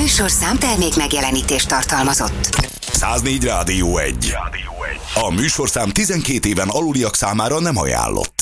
műsorszám termék megjelenítést tartalmazott. 104 Rádió 1. A műsorszám 12 éven aluliak számára nem ajánlott.